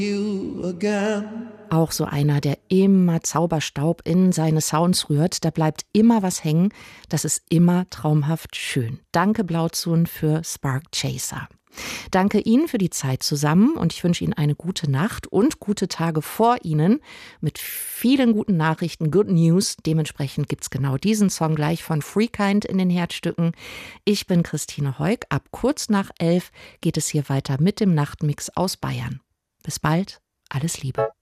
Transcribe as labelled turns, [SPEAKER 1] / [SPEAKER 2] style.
[SPEAKER 1] Auch so einer, der immer Zauberstaub in seine Sounds rührt. Da bleibt immer was hängen. Das ist immer traumhaft schön. Danke Blauzun für Spark Chaser. Danke Ihnen für die Zeit zusammen und ich wünsche Ihnen eine gute Nacht und gute Tage vor Ihnen mit vielen guten Nachrichten, Good News. Dementsprechend gibt es genau diesen Song gleich von Freekind in den Herzstücken. Ich bin Christine Heuk. Ab kurz nach 11 geht es hier weiter mit dem Nachtmix aus Bayern. Bis bald, alles Liebe.